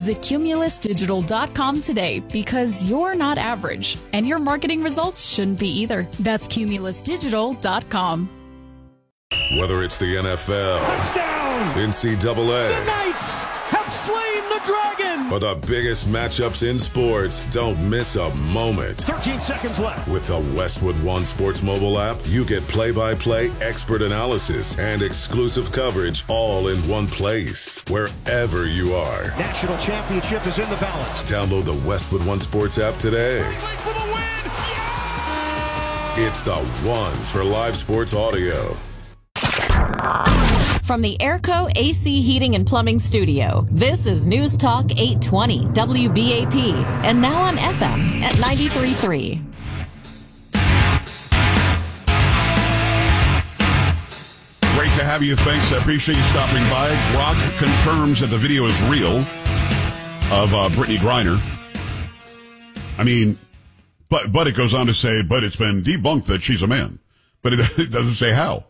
Visit CumulusDigital.com today because you're not average, and your marketing results shouldn't be either. That's CumulusDigital.com. Whether it's the NFL, touchdown, NCAA, the Knights have slain the dragon, or the biggest matchups in sports, don't miss a moment. 13 seconds left. With the Westwood One Sports mobile app, you get play-by-play expert analysis and exclusive coverage all in one place, wherever you are. National championship is in the balance. Download the Westwood One Sports app today. Wait for the win! Yeah! It's the one for live sports audio. From the Airco AC Heating and Plumbing Studio, this is News Talk 820 WBAP, and now on FM at 93.3. Great to have you. Thanks. I appreciate you stopping by. Rock confirms that the video is real of Brittany Griner. I mean, but it goes on to say, but it's been debunked that she's a man. But it doesn't say how.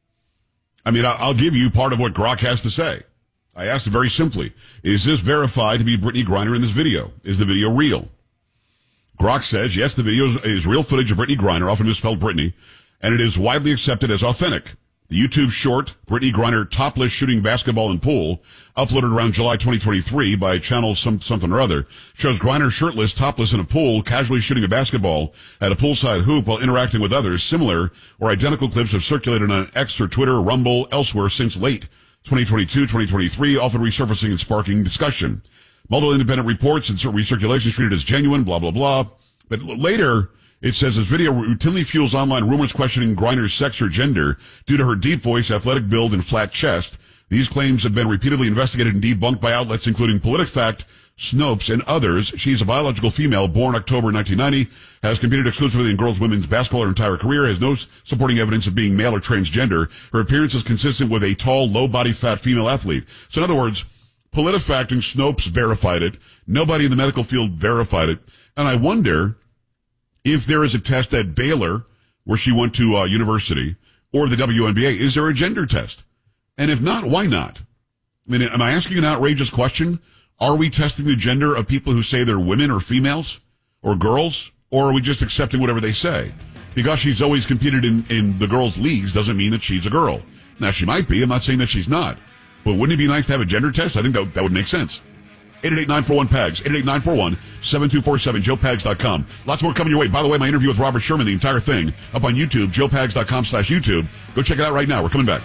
I mean, I'll give you part of what Grok has to say. I asked very simply, is this verified to be Brittany Griner in this video? Is the video real? Grok says, yes, the video is real footage of Brittany Griner, often misspelled Brittany, and it is widely accepted as authentic. The YouTube short, Brittany Griner topless shooting basketball in pool, uploaded around July 2023 by channel something or other, shows Griner shirtless, topless in a pool, casually shooting a basketball at a poolside hoop while interacting with others. Similar or identical clips have circulated on X or Twitter, Rumble, elsewhere since late 2022, 2023, often resurfacing and sparking discussion. Multiple independent reports and recirculations treated as genuine, blah, blah, blah. But later, it says this video routinely fuels online rumors questioning Griner's sex or gender due to her deep voice, athletic build, and flat chest. These claims have been repeatedly investigated and debunked by outlets including PolitiFact, Snopes, and others. She's a biological female born October 1990, has competed exclusively in girls' women's basketball her entire career, has no supporting evidence of being male or transgender. Her appearance is consistent with a tall, low body fat female athlete. So in other words, PolitiFact and Snopes verified it. Nobody in the medical field verified it. And I wonder if there is a test at Baylor, where she went to university, or the WNBA, is there a gender test? And if not, why not? I mean, am I asking an outrageous question? Are we testing the gender of people who say they're women or females or girls? Or are we just accepting whatever they say? Because she's always competed in the girls' leagues doesn't mean that she's a girl. Now, she might be. I'm not saying that she's not. But wouldn't it be nice to have a gender test? I think that would make sense. 888-941-PAGS, 888-941-7247, joepags.com. Lots more coming your way. By the way, my interview with Robert Sherman, the entire thing, up on YouTube, joepags.com/YouTube. Go check it out right now. We're coming back.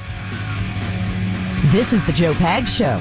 This is the Joe Pags Show.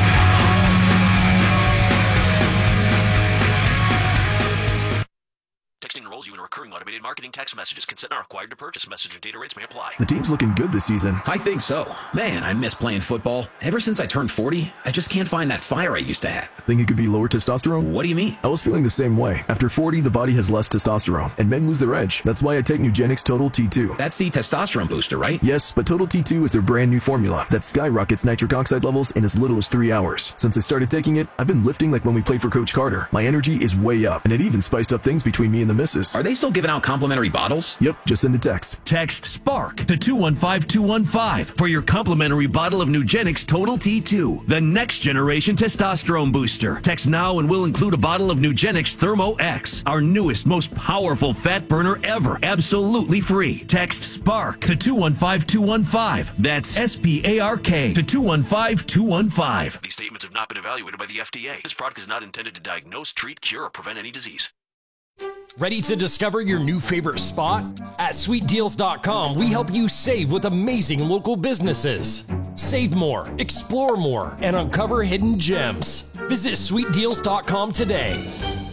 Texting enrolls you in a recurring automated marketing text messages. Consent not required to purchase. Message and data rates may apply. The team's looking good this season. I think so. Man, I miss playing football. Ever since I turned 40, I just can't find that fire I used to have. Think it could be lower testosterone? What do you mean? I was feeling the same way. After 40, the body has less testosterone, and men lose their edge. That's why I take Nugenix Total T2. That's the testosterone booster, right? Yes, but Total T2 is their brand new formula that skyrockets nitric oxide levels in as little as 3 hours. Since I started taking it, I've been lifting like when we played for Coach Carter. My energy is way up, and it even spiced up things between me and the missus. Are they still giving out complimentary bottles? Yep, just send a text. Text SPARK to 215-215 for your complimentary bottle of Nugenix Total T2, the next generation testosterone booster. Text now and we'll include a bottle of Nugenix Thermo X, our newest, most powerful fat burner ever, absolutely free. Text SPARK to 215-215. That's SPARK to 215-215. These statements have not been evaluated by the FDA. This product is not intended to diagnose, treat, cure, or prevent any disease. Ready to discover your new favorite spot? At sweetdeals.com, we help you save with amazing local businesses. Save more, explore more, and uncover hidden gems. Visit sweetdeals.com today.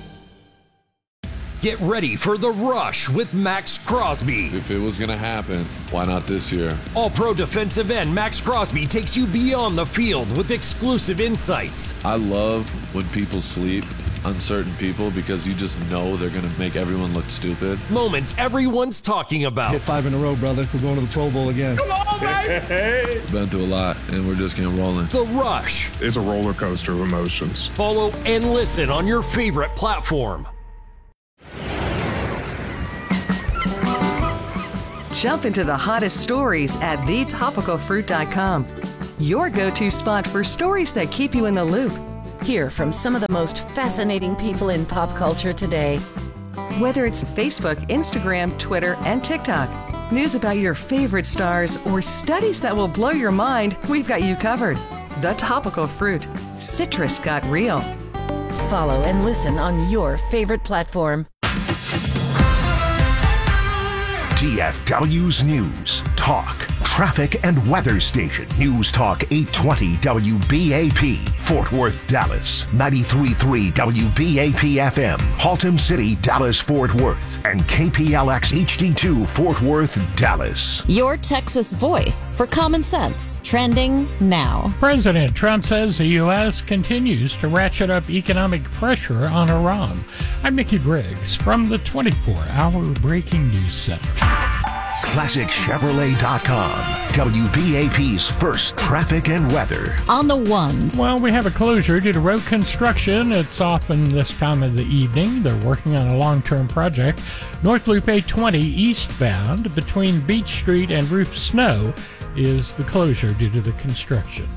Get ready for the rush with Max Crosby. If it was going to happen, why not this year? All-pro defensive end Max Crosby takes you beyond the field with exclusive insights. I love when people sleep, uncertain people, because you just know they're going to make everyone look stupid. Moments everyone's talking about. Hit 5 in a row, brother. We're going to the Pro Bowl again. Come on, baby! Been through a lot, and we're just getting rolling. The Rush. It's a roller coaster of emotions. Follow and listen on your favorite platform. Jump into the hottest stories at thetopicalfruit.com. Your go-to spot for stories that keep you in the loop. Hear from some of the most fascinating people in pop culture today. Whether it's Facebook, Instagram, Twitter, and TikTok, news about your favorite stars, or studies that will blow your mind, we've got you covered. The Topical Fruit. Citrus got real. Follow and listen on your favorite platform. DFW's News, Talk, Traffic, and Weather Station. News Talk 820 WBAP, Fort Worth, Dallas. 93.3 WBAP FM, Haltom City, Dallas, Fort Worth. And KPLX HD2, Fort Worth, Dallas. Your Texas voice for common sense. Trending now. President Trump says the U.S. continues to ratchet up economic pressure on Iran. I'm Mickey Briggs from the 24-hour Breaking News Center. ClassicChevrolet.com, WBAP's first traffic and weather. On the ones. Well, we have a closure due to road construction. It's often this time of the evening. They're working on a long-term project. North Loop 820 eastbound between Beach Street and Roof Snow is the closure due to the construction.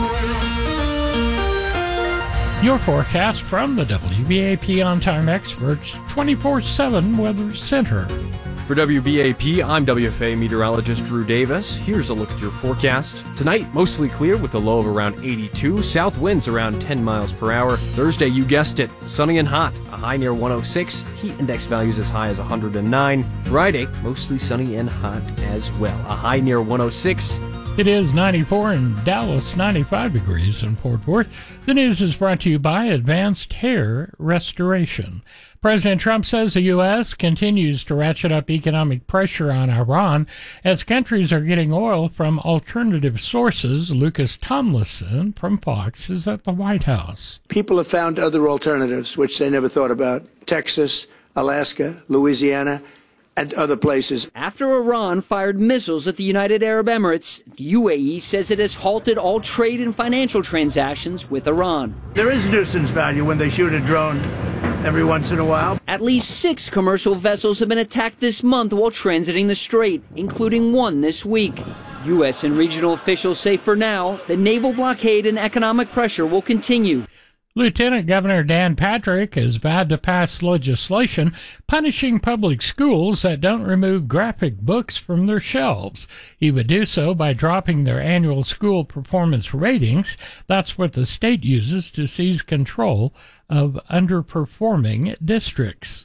Your forecast from the WBAP On-Time Experts 24/7 Weather Center. For WBAP, I'm WFA meteorologist Drew Davis. Here's a look at your forecast. Tonight, mostly clear with a low of around 82. South winds around 10 miles per hour. Thursday, you guessed it, sunny and hot. A high near 106. Heat index values as high as 109. Friday, mostly sunny and hot as well. A high near 106. It is 94 in Dallas, 95 degrees in Fort Worth. The news is brought to you by Advanced Hair Restoration. President Trump says the U.S. continues to ratchet up economic pressure on Iran as countries are getting oil from alternative sources. Lucas Tomlinson from Fox is at the White House. People have found other alternatives, which they never thought about. Texas, Alaska, Louisiana, and other places. After Iran fired missiles at the United Arab Emirates, the UAE says it has halted all trade and financial transactions with Iran. There is nuisance value when they shoot a drone every once in a while. At least 6 commercial vessels have been attacked this month while transiting the strait, including one this week. U.S. and regional officials say for now, the naval blockade and economic pressure will continue. Lieutenant Governor Dan Patrick has vowed to pass legislation punishing public schools that don't remove graphic books from their shelves. He would do so by dropping their annual school performance ratings. That's what the state uses to seize control of underperforming districts.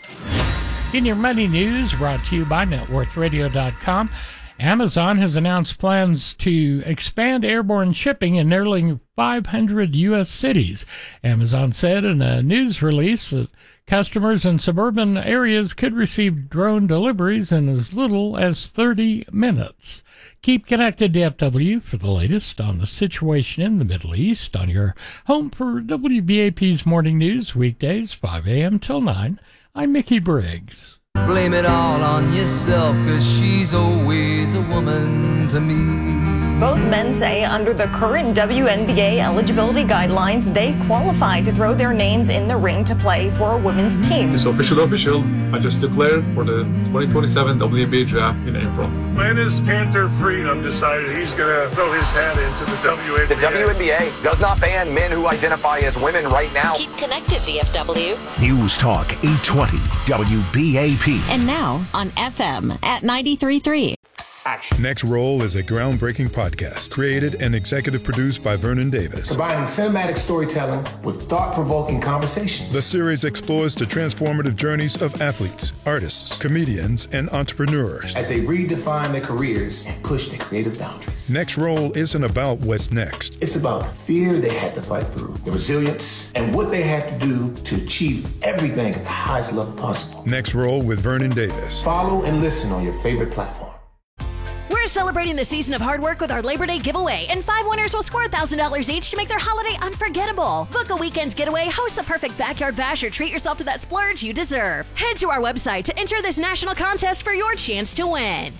In your money news, brought to you by NetworthRadio.com, Amazon has announced plans to expand airborne shipping in nearly 500 U.S. cities. Amazon said in a news release that customers in suburban areas could receive drone deliveries in as little as 30 minutes. Keep connected to FW for the latest on the situation in the Middle East on your home for WBAP's Morning News, weekdays 5 a.m. till 9. I'm Mickey Briggs. Blame it all on yourself, 'cause she's always a woman to me. Both men say under the current WNBA eligibility guidelines, they qualify to throw their names in the ring to play for a women's team. It's official. I just declared for the 2027 WNBA draft in April. When has Panther Freedom decided he's going to throw his hat into the WNBA? The WNBA does not ban men who identify as women right now. Keep connected, DFW. News Talk 820 WBAP. And now on FM at 93.3. Next Roll is a groundbreaking podcast created and executive produced by Vernon Davis. Combining cinematic storytelling with thought-provoking conversations. The series explores the transformative journeys of athletes, artists, comedians, and entrepreneurs as they redefine their careers and push their creative boundaries. Next Roll isn't about what's next. It's about the fear they had to fight through, the resilience, and what they had to do to achieve everything at the highest level possible. Next Roll with Vernon Davis. Follow and listen on your favorite platform. We're celebrating the season of hard work with our Labor Day giveaway, and 5 winners will score $1,000 each to make their holiday unforgettable. Book a weekend getaway, host the perfect backyard bash, or treat yourself to that splurge you deserve. Head to our website to enter this national contest for your chance to win.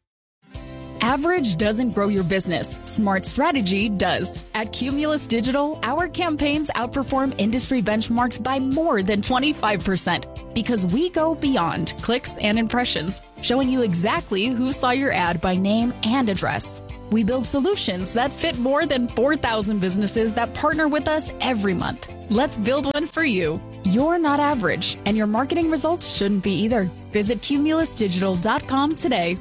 Average doesn't grow your business. Smart strategy does. At Cumulus Digital, our campaigns outperform industry benchmarks by more than 25% because we go beyond clicks and impressions, showing you exactly who saw your ad by name and address. We build solutions that fit more than 4,000 businesses that partner with us every month. Let's build one for you. You're not average, and your marketing results shouldn't be either. Visit cumulusdigital.com today.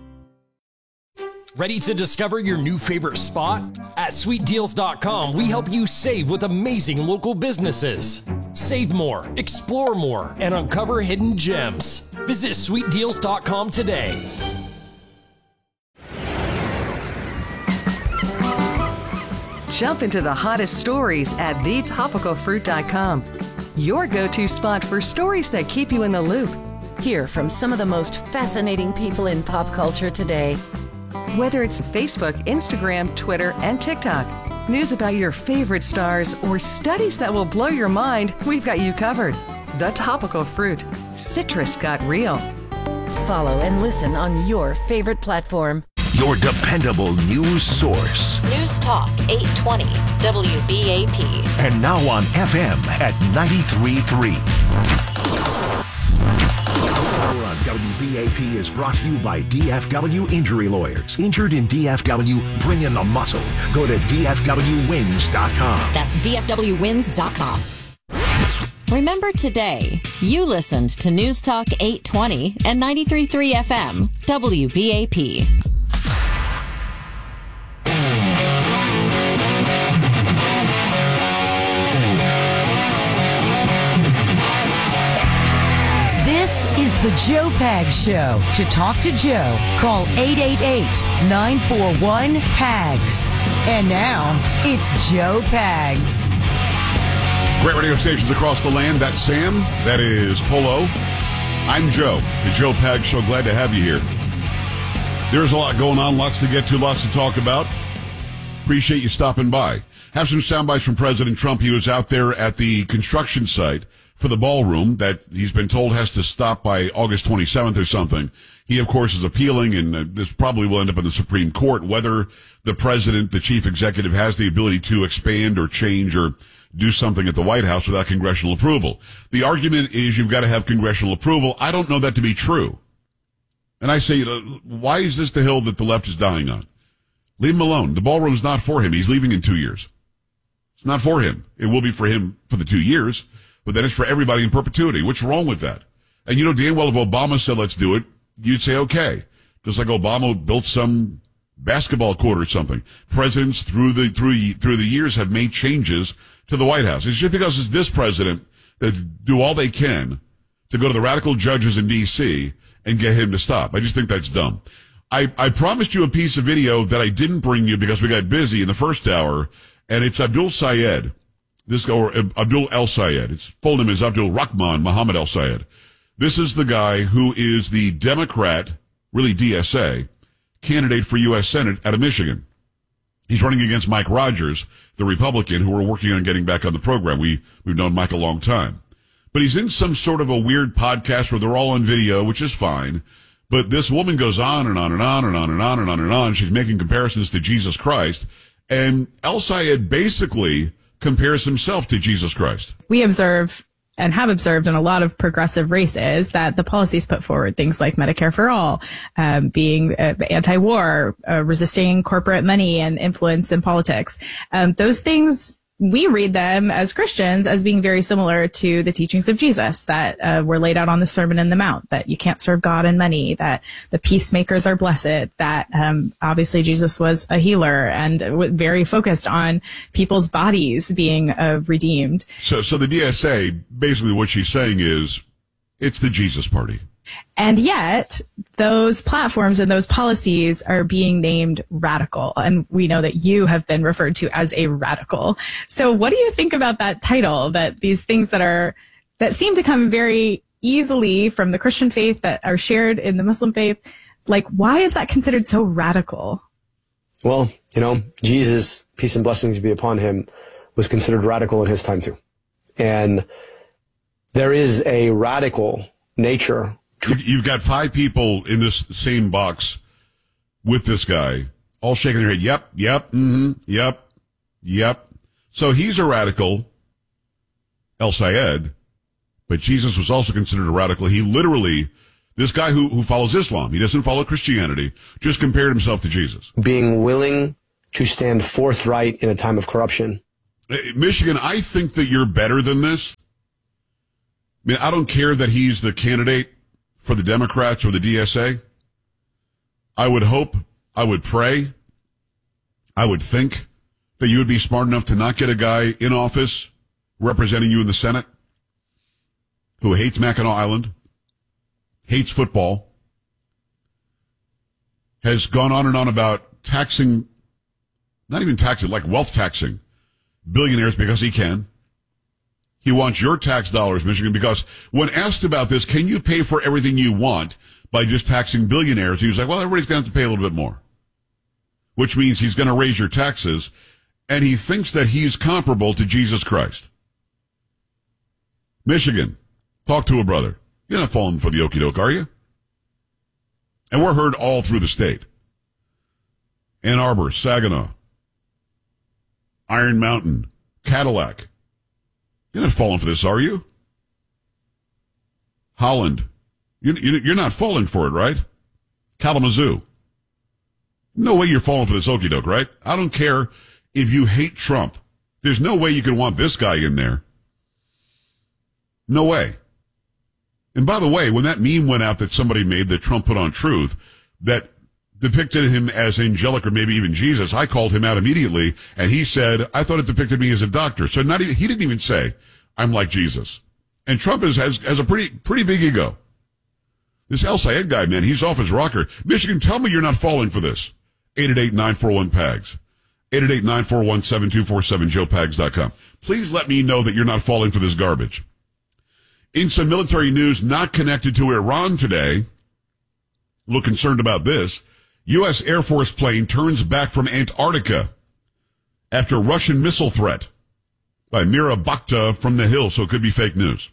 Ready to discover your new favorite spot? At sweetdeals.com, we help you save with amazing local businesses. Save more, explore more, and uncover hidden gems. Visit sweetdeals.com today. Jump into the hottest stories at thetopicalfruit.com. Your go-to spot for stories that keep you in the loop. Hear from some of the most fascinating people in pop culture today. Whether it's Facebook, Instagram, Twitter, and TikTok, news about your favorite stars, or studies that will blow your mind, we've got you covered. The Topical Fruit. Citrus got real. Follow and listen on your favorite platform. Your dependable news source. News Talk 820 WBAP. And now on FM at 93.3. On WBAP is brought to you by DFW Injury Lawyers. Injured in DFW, bring in the muscle. Go to DFWwins.com. That's DFWwins.com. Remember today, you listened to News Talk 820 and 93.3 FM, WBAP. This is the Joe Pags Show. To talk to Joe, call 888-941-PAGS. And now, it's Joe Pags. Great radio stations across the land. That's Sam. That is Polo. I'm Joe. The Joe Pags Show. Glad to have you here. There's a lot going on, lots to get to, lots to talk about. Appreciate you stopping by. Have some sound bites from President Trump. He was out there at the construction site for the ballroom that he's been told has to stop by August 27th or something. He, of course, is appealing, and this probably will end up in the Supreme Court, whether the president, the chief executive, has the ability to expand or change or do something at the White House without congressional approval. The argument is you've got to have congressional approval. I don't know that to be true. And I say, why is this the hill that the left is dying on? Leave him alone. The ballroom's not for him. He's leaving in 2 years. It's not for him. It will be for him for the 2 years, but then it's for everybody in perpetuity. What's wrong with that? And you know damn well if Obama said let's do it, you'd say okay. Just like Obama built some basketball court or something. Presidents through the years have made changes to the White House. It's just because it's this president that do all they can to go to the radical judges in D.C. and get him to stop. I just think that's dumb. I promised you a piece of video that I didn't bring you because we got busy in the first hour, and it's Abdul Sayed. Abdul El Sayed. Its full name is Abdul Rahman Muhammad El Sayed. This is the guy who is the Democrat, really DSA, candidate for U.S. Senate out of Michigan. He's running against Mike Rogers, the Republican, who we're working on getting back on the program. We've known Mike a long time. But he's in some sort of a weird podcast where they're all on video, which is fine. But this woman goes on and on and on and on and on and on and on. She's making comparisons to Jesus Christ. And El Sayed basically compares himself to Jesus Christ. We observe and have observed in a lot of progressive races that the policies put forward, things like Medicare for all, being anti-war, resisting corporate money and influence in politics, those things, we read them as Christians as being very similar to the teachings of Jesus that were laid out on the Sermon on the Mount, that you can't serve God and money, that the peacemakers are blessed, that obviously Jesus was a healer and very focused on people's bodies being redeemed. So the DSA, basically what she's saying is, it's the Jesus party. And yet, those platforms and those policies are being named radical. And we know that you have been referred to as a radical. So what do you think about that title, that these things that seem to come very easily from the Christian faith that are shared in the Muslim faith, like, why is that considered so radical? Well, Jesus, peace and blessings be upon him, was considered radical in his time too. And there is a radical nature. You've got 5 people in this same box with this guy, all shaking their head. Yep, yep. So he's a radical, El Sayed, but Jesus was also considered a radical. He literally, This guy who follows Islam, he doesn't follow Christianity, just compared himself to Jesus. Being willing to stand forthright in a time of corruption. Michigan, I think that you're better than this. I mean, I don't care that he's the candidate for the Democrats or the DSA. I would hope, I would pray, I would think that you would be smart enough to not get a guy in office representing you in the Senate who hates Mackinac Island, hates football, has gone on and on about taxing, not even taxing, like wealth taxing billionaires because he can. He wants your tax dollars, Michigan, because when asked about this, can you pay for everything you want by just taxing billionaires? He was like, well, everybody's going to have to pay a little bit more, which means he's going to raise your taxes, and he thinks that he's comparable to Jesus Christ. Michigan, talk to a brother. You're not falling for the okie doke, are you? And we're heard all through the state. Ann Arbor, Saginaw, Iron Mountain, Cadillac. You're not falling for this, are you? Holland. You're not falling for it, right? Kalamazoo. No way you're falling for this okie doke, right? I don't care if you hate Trump. There's no way you can want this guy in there. No way. And by the way, when that meme went out that somebody made that Trump put on Truth that depicted him as angelic or maybe even Jesus, I called him out immediately, and he said, I thought it depicted me as a doctor. So he didn't even say, I'm like Jesus. And Trump has a pretty big ego. This El Sayed guy, man, he's off his rocker. Michigan, tell me you're not falling for this. 888-941-PAGS. 888-941-7247, joepags.com. Please let me know that you're not falling for this garbage. In some military news not connected to Iran today, a little concerned about this, U.S. Air Force plane turns back from Antarctica after Russian missile threat by Mira Bakhta from the Hill, so it could be fake news.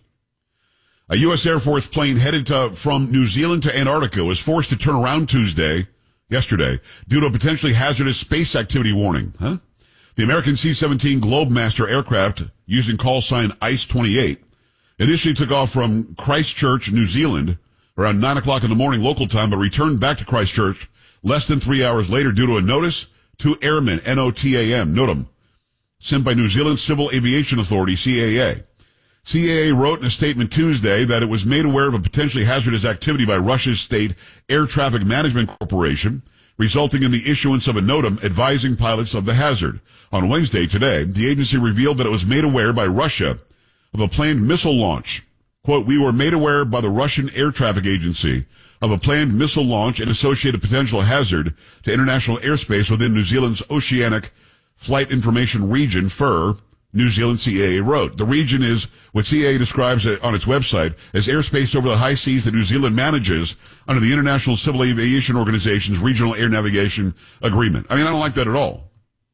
A U.S. Air Force plane headed from New Zealand to Antarctica was forced to turn around yesterday, due to a potentially hazardous space activity warning. The American C-17 Globemaster aircraft, using call sign ICE-28, initially took off from Christchurch, New Zealand, around 9 o'clock in the morning local time, but returned back to Christchurch less than 3 hours later due to a notice to airmen, NOTAM, sent by New Zealand Civil Aviation Authority, CAA. CAA wrote in a statement Tuesday that it was made aware of a potentially hazardous activity by Russia's state air traffic management corporation, resulting in the issuance of a NOTAM advising pilots of the hazard. On Wednesday, today, the agency revealed that it was made aware by Russia of a planned missile launch. Quote, we were made aware by the Russian Air Traffic Agency of a planned missile launch and associated potential hazard to international airspace within New Zealand's Oceanic Flight Information Region, FIR, New Zealand CAA wrote. The region is what CAA describes on its website as airspace over the high seas that New Zealand manages under the International Civil Aviation Organization's Regional Air Navigation Agreement. I mean, I don't like that at all.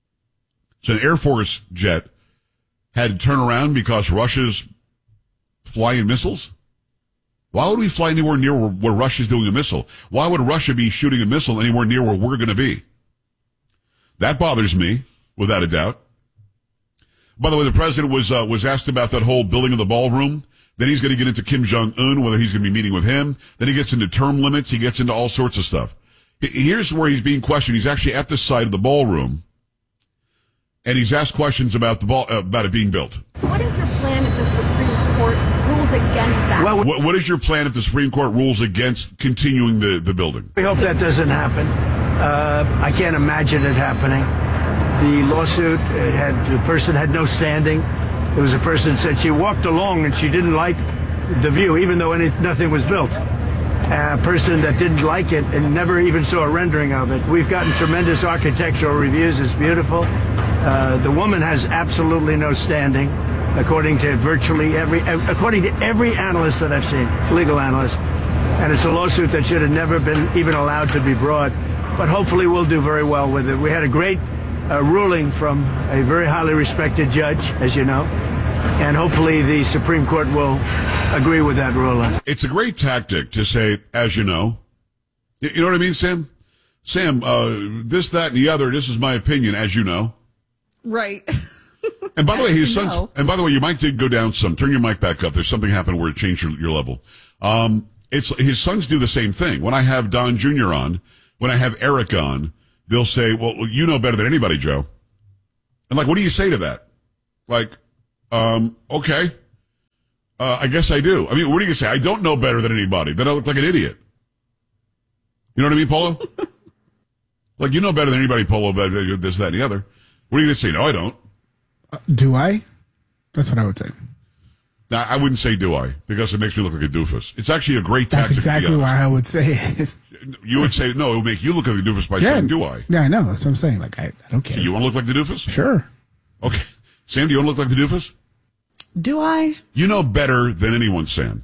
So an Air Force jet had to turn around because Russia's flying missiles? Why would we fly anywhere near where Russia's doing a missile? Why would Russia be shooting a missile anywhere near where we're going to be? That bothers me, without a doubt. By the way, the president was asked about that whole building of the ballroom. Then he's going to get into Kim Jong-un, whether he's going to be meeting with him. Then he gets into term limits. He gets into all sorts of stuff. Here's where he's being questioned. He's actually at the site of the ballroom, and he's asked questions about about it being built. What is your plan if the Supreme Court rules against that? Well, what is your plan if the Supreme Court rules against continuing the building? We hope that doesn't happen. I can't imagine it happening. The lawsuit the person had no standing. There was a person that said she walked along and she didn't like the view, even though nothing was built. A person that didn't like it and never even saw a rendering of it. We've gotten tremendous architectural reviews. It's beautiful. The woman has absolutely no standing, according to every analyst that I've seen, legal analyst. And it's a lawsuit that should have never been even allowed to be brought. But hopefully we'll do very well with it. We had a great ruling from a very highly respected judge, as you know, and hopefully the Supreme Court will agree with that ruling. It's a great tactic to say, as you know. You know what I mean, Sam? Sam, this, that, and the other, this is my opinion, as you know. Right. And by the way, and by the way, your mic did go down some. Turn your mic back up. There's something happened where it changed your level. his sons do the same thing. When I have Don Jr. on, when I have Eric on, they'll say, well, you know better than anybody, Joe. And like, what do you say to that? Like, okay. I guess I do. I mean, what do you say? I don't know better than anybody. Then I look like an idiot. You know what I mean, Polo? Like, you know better than anybody, Polo, about this, that, and the other. What are you going to say? No, I don't. Do I? That's what I would say. Now, I wouldn't say do I, because it makes me look like a doofus. It's actually a great tactic. That's exactly why I would say it. You would say, no, it would make you look like a doofus by saying do I. Yeah, I know. That's what I'm saying. Like, I don't care. So you want to look like the doofus? Sure. Okay. Sam, do you want to look like the doofus? Do I? You know better than anyone, Sam.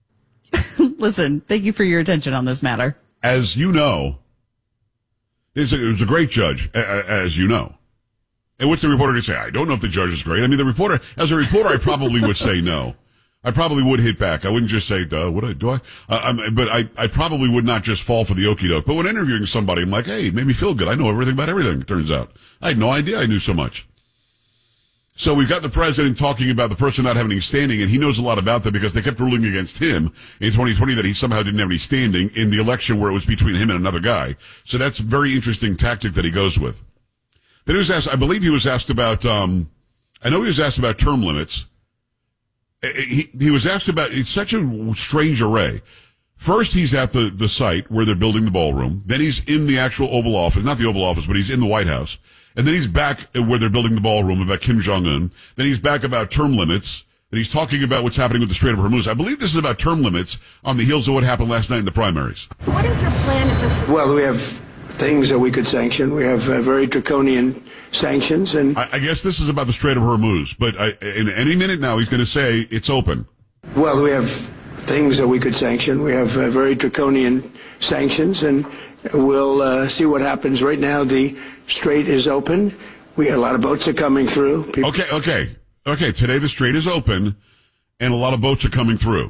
Listen, thank you for your attention on this matter. As you know, it was a great judge, as you know. And what's the reporter going to say? I don't know if the judge is great. I mean, as a reporter, I probably would say no. I probably would hit back. I wouldn't just say, do I? But I probably would not just fall for the okie doke. But when interviewing somebody, I'm like, hey, it made me feel good. I know everything about everything, it turns out. I had no idea I knew so much. So we've got the president talking about the person not having any standing, and he knows a lot about that because they kept ruling against him in 2020 that he somehow didn't have any standing in the election where it was between him and another guy. So that's a very interesting tactic that he goes with. Then he was asked, I believe he was asked about, I know he was asked about term limits. He was asked about, it's such a strange array. First, he's at the site where they're building the ballroom. Then he's in the actual Oval Office, not the Oval Office, but he's in the White House. And then he's back where they're building the ballroom about Kim Jong-un. Then he's back about term limits. And he's talking about what's happening with the Strait of Hormuz. I believe this is about term limits on the heels of what happened last night in the primaries. What is your plan at this? Well, we have things that we could sanction. We have very draconian sanctions. And I guess this is about the Strait of Hormuz. But in any minute now, he's going to say it's open. Well, we have things that we could sanction. We have very draconian sanctions, and we'll see what happens. Right now, the strait is open. A lot of boats are coming through. Okay. Today the strait is open, and a lot of boats are coming through.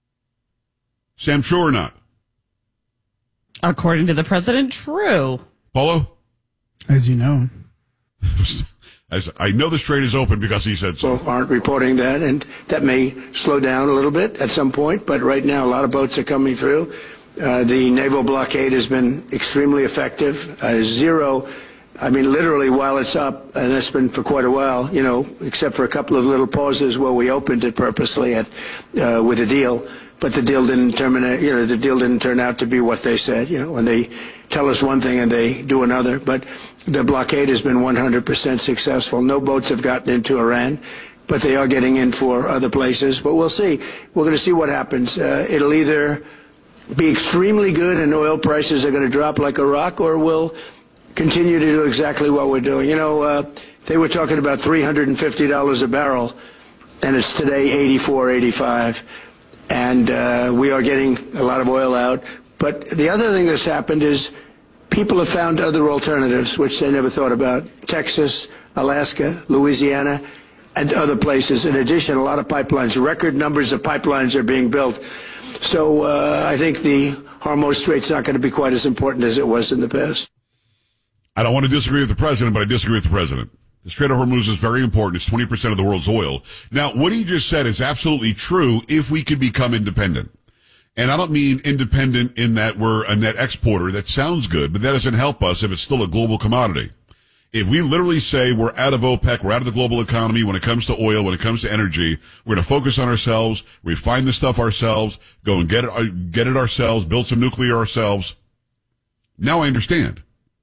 Sam, true or not? According to the president, true. Polo? As you know. I know the strait is open because he said so. Well, aren't reporting that, and that may slow down a little bit at some point, but right now a lot of boats are coming through. The naval blockade has been extremely effective. Literally while it's up, and that's been for quite a while, except for a couple of little pauses where we opened it purposely with a deal, but the deal didn't terminate, the deal didn't turn out to be what they said, when they tell us one thing and they do another. But the blockade has been 100% successful. No boats have gotten into Iran, but they are getting in for other places. But we'll see. We're going to see what happens. It'll either be extremely good and oil prices are going to drop like a rock, or we'll continue to do exactly what we're doing. They were talking about $350 a barrel, and it's today 84, 85. And we are getting a lot of oil out. But the other thing that's happened is people have found other alternatives, which they never thought about. Texas, Alaska, Louisiana, and other places. In addition, a lot of pipelines, record numbers of pipelines are being built. So I think the Hormuz Strait's not going to be quite as important as it was in the past. I don't want to disagree with the president, but I disagree with the president. The Strait of Hormuz is very important. It's 20% of the world's oil. Now, what he just said is absolutely true if we could become independent. And I don't mean independent in that we're a net exporter. That sounds good, but that doesn't help us if it's still a global commodity. If we literally say we're out of OPEC, we're out of the global economy when it comes to oil, when it comes to energy, we're going to focus on ourselves, refine the stuff ourselves, go and get it ourselves, build some nuclear ourselves. Now I understand.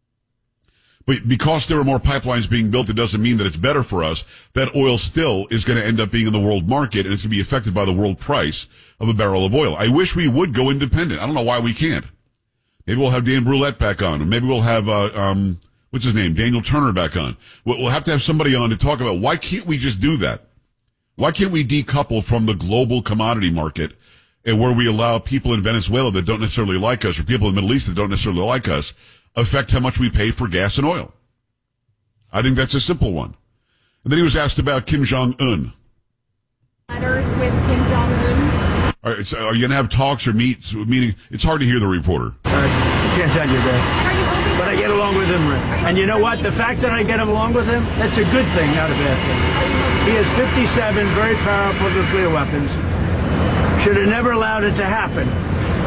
But because there are more pipelines being built, it doesn't mean that it's better for us. That oil still is going to end up being in the world market, and it's going to be affected by the world price of a barrel of oil. I wish we would go independent. I don't know why we can't. Maybe we'll have Dan Brulette back on, or maybe we'll have, what's his name, Daniel Turner back on. We'll have to have somebody on to talk about why can't we just do that? Why can't we decouple from the global commodity market, and where we allow people in Venezuela that don't necessarily like us, or people in the Middle East that don't necessarily like us, affect how much we pay for gas and oil? I think that's a simple one. And then he was asked about Kim Jong-un. Letters with Kim Jong-un. Are you going to have talks or meeting? It's hard to hear the reporter. I can't tell you that. But I get along with him. And you know what? The fact that I get along with him, that's a good thing, not a bad thing. He has 57 very powerful nuclear weapons. Should have never allowed it to happen.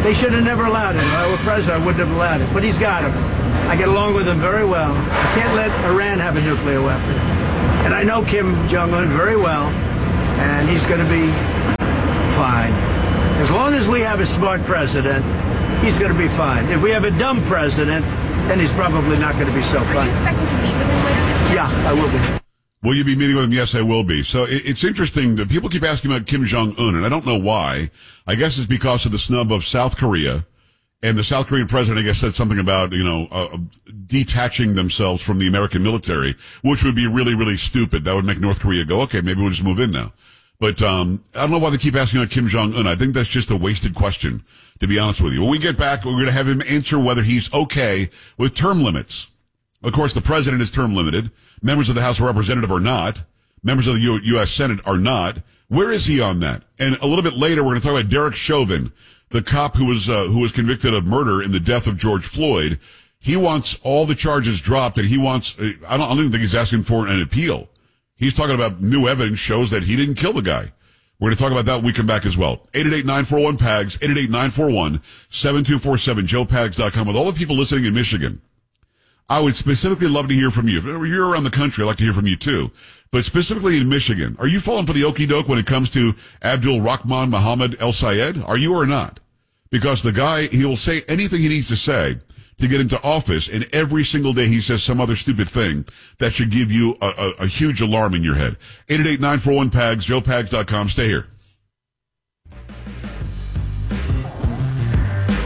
They should have never allowed it. If I were president, I wouldn't have allowed it. But he's got him. I get along with him very well. I can't let Iran have a nuclear weapon. And I know Kim Jong-un very well, and he's going to be fine. As long as we have a smart president, he's going to be fine. If we have a dumb president, then he's probably not going to be so fine. Are you expecting to meet with him later this year? Yeah, I will be. Will you be meeting with him? Yes, I will be. So it's interesting that people keep asking about Kim Jong-un, and I don't know why. I guess it's because of the snub of South Korea. And the South Korean president, I guess, said something about, detaching themselves from the American military, which would be really, really stupid. That would make North Korea go, okay, maybe we'll just move in now. But I don't know why they keep asking about Kim Jong-un. I think that's just a wasted question, to be honest with you. When we get back, we're going to have him answer whether he's okay with term limits. Of course, the president is term limited. Members of the House of Representatives are not. Members of the U.S. Senate are not. Where is he on that? And a little bit later, we're going to talk about Derek Chauvin, the cop who was convicted of murder in the death of George Floyd. He wants all the charges dropped, and he wants, I don't even think he's asking for an appeal. He's talking about new evidence shows that he didn't kill the guy. We're going to talk about that when we come back as well. 888-941-PAGS, 888-941-7247, joepags.com. With all the people listening in Michigan, I would specifically love to hear from you. If you're around the country, I'd like to hear from you too. But specifically in Michigan, are you falling for the okie doke when it comes to Abdul Rahman Mohammed El Sayed? Are you or not? Because the guy, he will say anything he needs to say to get into office, and every single day he says some other stupid thing that should give you a huge alarm in your head. 888-941-PAGS, joepags.com. Stay here.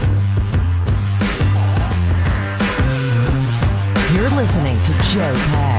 You're listening to Joe Pags.